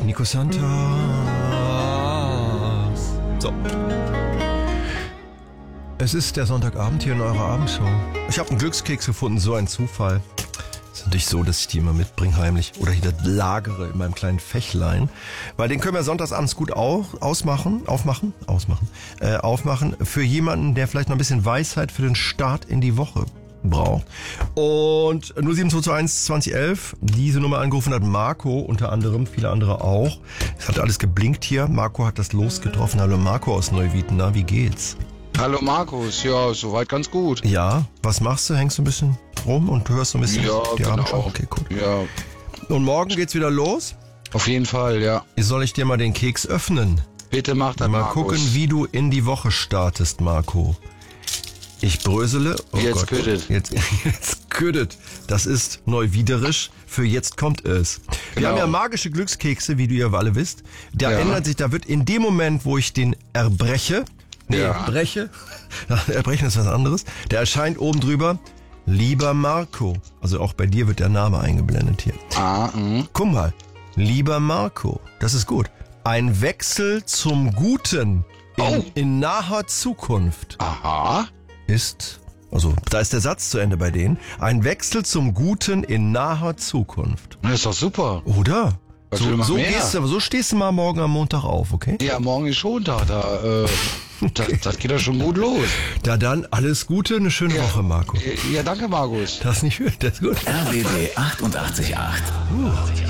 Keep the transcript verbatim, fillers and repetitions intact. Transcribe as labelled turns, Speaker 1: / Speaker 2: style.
Speaker 1: Nico Santos. So. Es ist der Sonntagabend hier in eurer Abendshow. Ich habe einen Glückskeks gefunden, so ein Zufall. Es ist natürlich so, dass ich die immer mitbringe heimlich oder hier lagere in meinem kleinen Fächlein. Weil den können wir sonntagsabends gut auch ausmachen, aufmachen, ausmachen, äh, aufmachen für jemanden, der vielleicht noch ein bisschen Weisheit für den Start in die Woche braucht. Und null sieben zwei zwei eins zwanzig elf, diese Nummer angerufen hat Marco, unter anderem, viele andere auch. Es hat alles geblinkt hier. Marco hat das Los getroffen. Hallo Marco aus Neuwied, na, wie geht's?
Speaker 2: Hallo Markus, ja, soweit ganz gut.
Speaker 1: Ja, was machst du? Hängst du ein bisschen rum und hörst so ein bisschen
Speaker 2: ja,
Speaker 1: die
Speaker 2: genau.
Speaker 1: Abendschau? Okay, gut.
Speaker 2: Ja.
Speaker 1: Und morgen geht's wieder los?
Speaker 2: Auf jeden Fall, ja.
Speaker 1: Soll ich dir mal den Keks öffnen?
Speaker 2: Bitte mach das,
Speaker 1: Mal
Speaker 2: Markus.
Speaker 1: gucken, wie du in die Woche startest, Marco. Ich brösele. Oh
Speaker 2: jetzt
Speaker 1: Gott.
Speaker 2: küttet.
Speaker 1: Jetzt, jetzt küttet. Das ist neuwiederisch. Für jetzt kommt es. Wir
Speaker 2: Genau.
Speaker 1: haben ja magische Glückskekse, wie du ja alle wisst. Da
Speaker 2: Ja.
Speaker 1: ändert sich, da wird in dem Moment, wo ich den erbreche, nee,
Speaker 2: Ja.
Speaker 1: breche, erbrechen ist was anderes, der erscheint oben drüber, lieber Marco. Also auch bei dir wird der Name eingeblendet hier.
Speaker 2: Ah, mh.
Speaker 1: Guck mal, lieber Marco, das ist gut. Ein Wechsel zum Guten in,
Speaker 2: Oh.
Speaker 1: in naher Zukunft
Speaker 2: Aha.
Speaker 1: ist, also da ist der Satz zu Ende bei denen, ein Wechsel zum Guten in naher Zukunft.
Speaker 2: Das ist doch super.
Speaker 1: Oder?
Speaker 2: Was will
Speaker 1: So,
Speaker 2: man
Speaker 1: so,
Speaker 2: mehr?
Speaker 1: gehst du, so stehst du mal morgen am Montag auf, okay?
Speaker 2: Ja, morgen ist Schontag, da, äh, das, das geht doch schon gut los.
Speaker 1: Da dann alles Gute, eine schöne
Speaker 2: Ja.
Speaker 1: Woche, Marco.
Speaker 2: Ja, danke Markus.
Speaker 1: Das ist nicht, das ist gut.
Speaker 3: R B B achtundachtzig Komma acht.